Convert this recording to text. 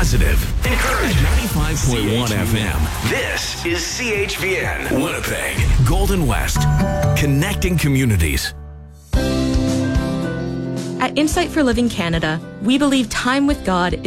positive, encouraging. 95.1 FM. This is CHVN, Winnipeg, Golden West, connecting communities. At Insight for Living Canada, we believe time with God